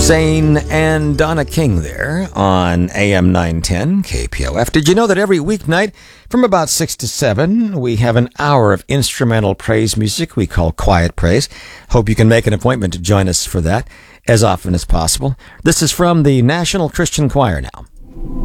Zane and Donna King there on AM 910 KPOF. Did you know that every weeknight from about 6 to 7, we have an hour of instrumental praise music we call Quiet Praise? Hope you can make an appointment to join us for that as often as possible. This is from the National Christian Choir now.